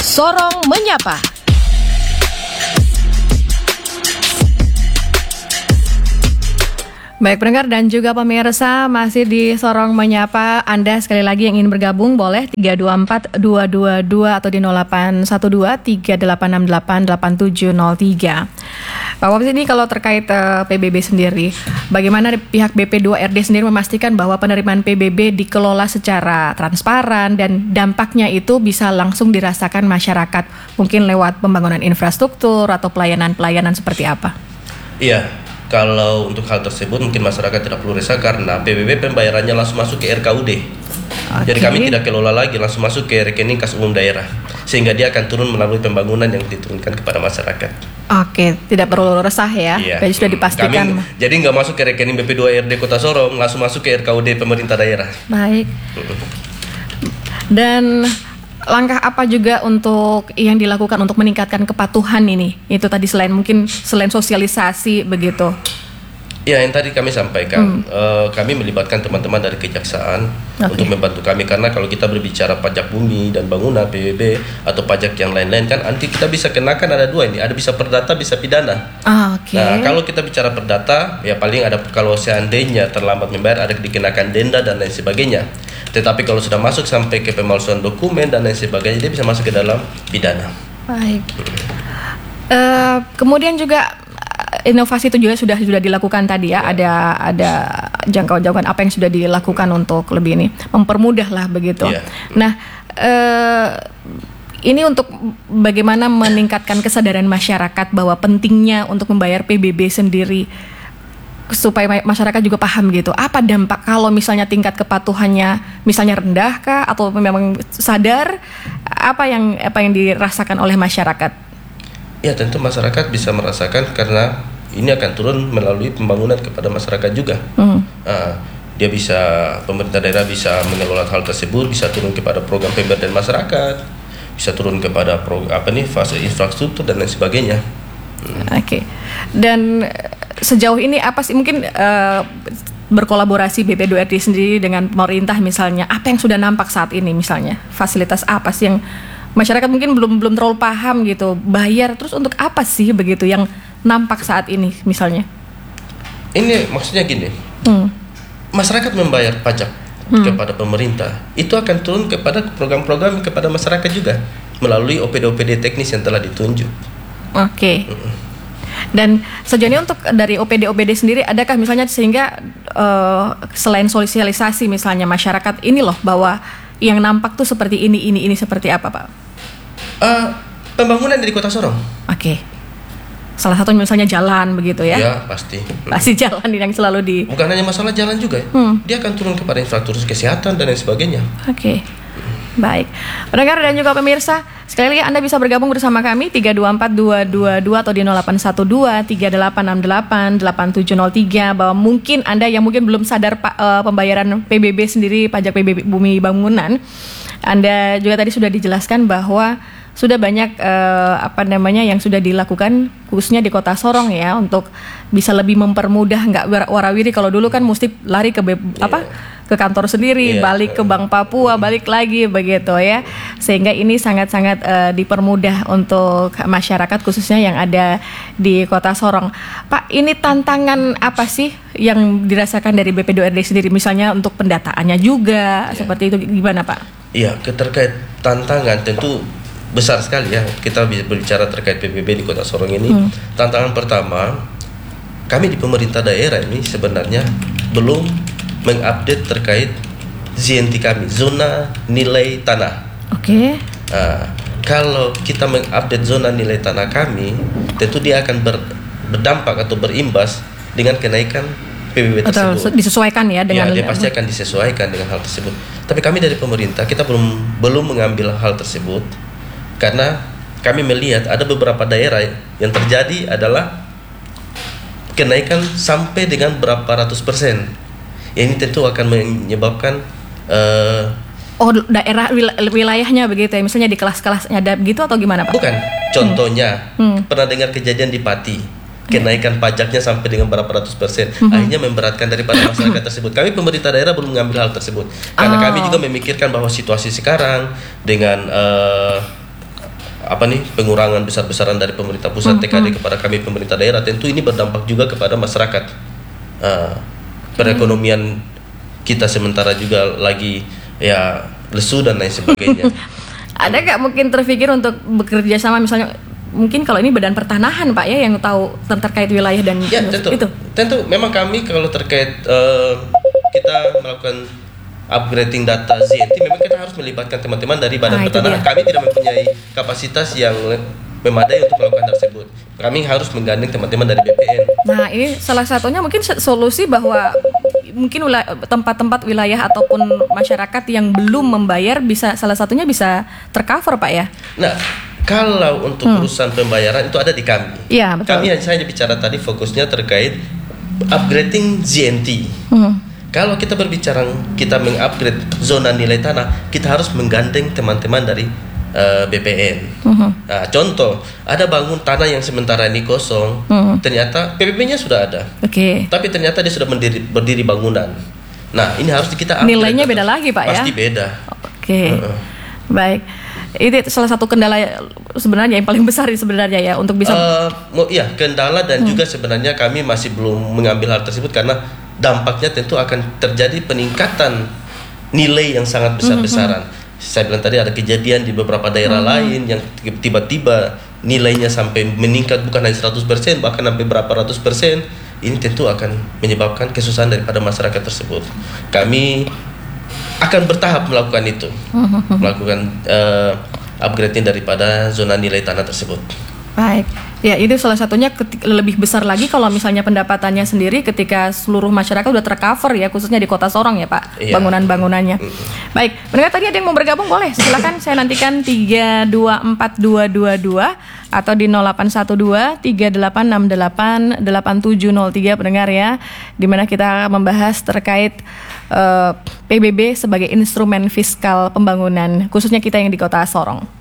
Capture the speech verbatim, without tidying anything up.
Sorong Menyapa. Baik pendengar dan juga pemirsa, masih di Sorong Menyapa. Anda sekali lagi yang ingin bergabung boleh tiga dua empat dua dua dua atau di nol delapan satu dua tiga delapan enam delapan delapan tujuh nol tiga. Pak Wapsi, ini kalau terkait uh, P B B sendiri, bagaimana pihak B P dua R D sendiri memastikan bahwa penerimaan P B B dikelola secara transparan dan dampaknya itu bisa langsung dirasakan masyarakat, mungkin lewat pembangunan infrastruktur atau pelayanan-pelayanan seperti apa? Iya, kalau untuk hal tersebut mungkin masyarakat tidak perlu risau karena P B B pembayarannya langsung masuk ke R K U D. Okay. Jadi kami tidak kelola lagi, langsung masuk ke rekening kas umum daerah, sehingga dia akan turun melalui pembangunan yang diturunkan kepada masyarakat. Oke, tidak perlu resah ya, iya. Sudah dipastikan. Kami, jadi nggak masuk ke rekening B P dua R D Kota Sorong, langsung masuk ke R K U D pemerintah daerah. Baik. Dan langkah apa juga untuk yang dilakukan untuk meningkatkan kepatuhan ini? Itu tadi selain mungkin selain sosialisasi begitu. Ya, yang tadi kami sampaikan, hmm. uh, kami melibatkan teman-teman dari kejaksaan okay. untuk membantu kami, karena kalau kita berbicara pajak bumi dan bangunan P B B atau pajak yang lain-lain kan nanti kita bisa kenakan ada dua ini, ada bisa perdata bisa pidana. Ah, okay. Nah, kalau kita bicara perdata ya paling ada kalau seandainya terlambat membayar ada dikenakan denda dan lain sebagainya. Tetapi kalau sudah masuk sampai ke pemalsuan dokumen dan lain sebagainya, dia bisa masuk ke dalam pidana. Baik. Uh, kemudian juga inovasi itu juga sudah sudah dilakukan tadi ya, ada ada jangkauan-jangkauan apa yang sudah dilakukan untuk lebih ini mempermudah lah begitu. Yeah. Nah, eh, ini untuk bagaimana meningkatkan kesadaran masyarakat bahwa pentingnya untuk membayar P B B sendiri supaya masyarakat juga paham gitu. Apa dampak kalau misalnya tingkat kepatuhannya misalnya rendah kah atau memang sadar, apa yang apa yang dirasakan oleh masyarakat? Ya, tentu masyarakat bisa merasakan karena ini akan turun melalui pembangunan kepada masyarakat juga. Hmm. Nah, dia bisa, pemerintah daerah bisa mengelola hal tersebut, bisa turun kepada program pemberdayaan masyarakat, bisa turun kepada pro, apa nih fase infrastruktur dan lain sebagainya. Hmm. Oke. Okay. Dan sejauh ini apa sih mungkin uh, berkolaborasi B P dua R D sendiri dengan pemerintah misalnya, apa yang sudah nampak saat ini misalnya? Fasilitas apa sih yang masyarakat mungkin belum belum terlalu paham gitu, bayar terus untuk apa sih begitu yang nampak saat ini misalnya? Ini maksudnya gini, hmm. masyarakat membayar pajak hmm. kepada pemerintah itu akan turun kepada program-program kepada masyarakat juga melalui O P D O P D teknis yang telah ditunjuk. Oke. Okay. Hmm. Dan sejauh ini untuk dari O P D O P D sendiri adakah misalnya sehingga uh, selain sosialisasi misalnya masyarakat ini loh bahwa yang nampak tuh seperti ini, ini, ini seperti apa, Pak? Uh, pembangunan dari Kota Sorong. Oke. Okay. Salah satu misalnya jalan begitu ya? Ya, pasti. Pasti jalan yang selalu di... Bukan hanya masalah jalan juga ya. Hmm. Dia akan turun kepada infrastruktur kesehatan dan lain sebagainya. Oke. Okay. Baik. Pendengar dan juga pemirsa, sekali lagi Anda bisa bergabung bersama kami tiga dua empat dua dua dua atau di nol delapan satu dua tiga delapan enam delapan delapan tujuh nol tiga, bahwa mungkin Anda yang mungkin belum sadar pa, uh, pembayaran P B B sendiri, pajak P B B bumi bangunan. Anda juga tadi sudah dijelaskan bahwa sudah banyak uh, apa namanya yang sudah dilakukan khususnya di Kota Sorong ya untuk bisa lebih mempermudah, nggak warawiri. Kalau dulu kan mesti lari ke be- yeah. apa ke kantor sendiri, yeah. balik ke Bank Papua, balik lagi begitu ya. Sehingga ini sangat-sangat uh, dipermudah untuk masyarakat khususnya yang ada di Kota Sorong. Pak, ini tantangan apa sih yang dirasakan dari B P dua R D sendiri misalnya untuk pendataannya juga yeah. seperti itu, gimana Pak? Iya, yeah, terkait tantangan tentu besar sekali ya. Kita berbicara terkait P B B di Kota Sorong ini. Hmm. Tantangan pertama, kami di pemerintah daerah ini sebenarnya belum mengupdate terkait Z N T kami, zona nilai tanah. Oke. Okay. Nah, kalau kita mengupdate zona nilai tanah kami, tentu dia akan ber, berdampak atau berimbas dengan kenaikan P B B tersebut. Atau disesuaikan ya dengan. Ya, dia pasti akan disesuaikan dengan hal tersebut. Tapi kami dari pemerintah kita belum belum mengambil hal tersebut. Karena kami melihat ada beberapa daerah yang terjadi adalah kenaikan sampai dengan berapa ratus persen. Ini tentu akan menyebabkan uh, oh daerah wil- wilayahnya begitu ya, misalnya di kelas-kelasnya ada begitu atau gimana Pak? Bukan, contohnya hmm. Hmm. pernah dengar kejadian di Pati, kenaikan pajaknya sampai dengan berapa ratus persen, hmm. akhirnya memberatkan daripada masyarakat tersebut. Kami pemerintah daerah belum mengambil hal tersebut karena oh. kami juga memikirkan bahwa situasi sekarang dengan uh, apa nih pengurangan besar-besaran dari pemerintah pusat, T K D kepada kami pemerintah daerah, tentu ini berdampak juga kepada masyarakat. Uh, perekonomian kita sementara juga lagi ya lesu dan lain sebagainya. Ada nggak mungkin terpikir untuk bekerja sama misalnya, mungkin kalau ini badan pertanahan Pak ya yang tahu terkait wilayah dan ya, tentu, itu? Tentu memang kami kalau terkait uh, kita melakukan upgrading data Z N T, memang kita harus melibatkan teman-teman dari badan nah, pertanahan. Kami tidak mempunyai kapasitas yang memadai untuk melakukan hal tersebut. Kami harus menggandeng teman-teman dari B P N. Nah, ini salah satunya mungkin solusi bahwa mungkin tempat-tempat wilayah ataupun masyarakat yang belum membayar bisa salah satunya bisa tercover Pak ya. Nah, kalau untuk hmm. urusan pembayaran itu ada di kami. Iya, betul. Kami hanya saja bicara tadi fokusnya terkait upgrading Z N T. Hmm. Kalau kita berbicara kita mengupgrade zona nilai tanah, kita harus menggandeng teman-teman dari uh, B P N. Uh-huh. Nah, contoh, ada bangun tanah yang sementara ini kosong, uh-huh. ternyata P P P-nya sudah ada, okay. tapi ternyata dia sudah berdiri, berdiri bangunan. Nah, ini harus kita upgrade. Nilainya beda lagi Pak pasti ya? Pasti beda. Oke, okay. uh-uh. Baik. Itu salah satu kendala sebenarnya yang paling besar sebenarnya ya untuk bisa. Uh, iya, kendala dan hmm. juga sebenarnya kami masih belum mengambil hal tersebut karena dampaknya tentu akan terjadi peningkatan nilai yang sangat besar-besaran. Mm-hmm. Saya bilang tadi ada kejadian di beberapa daerah mm-hmm. lain yang tiba-tiba nilainya sampai meningkat bukan hanya seratus persen bahkan sampai berapa ratus persen. Ini tentu akan menyebabkan kesusahan daripada masyarakat tersebut. Kami akan bertahap melakukan itu, mm-hmm. melakukan uh, upgrading daripada zona nilai tanah tersebut. Baik, ya itu salah satunya ketika, lebih besar lagi kalau misalnya pendapatannya sendiri ketika seluruh masyarakat udah tercover ya, khususnya di Kota Sorong ya Pak, iya. bangunan-bangunannya. Mm-hmm. Baik, mendengar tadi ada yang mau bergabung boleh, silakan saya nantikan tiga dua empat dua dua dua atau di nol delapan satu dua tiga delapan enam delapan delapan tujuh nol tiga pendengar ya, dimana kita membahas terkait uh, P B B sebagai instrumen fiskal pembangunan, khususnya kita yang di Kota Sorong.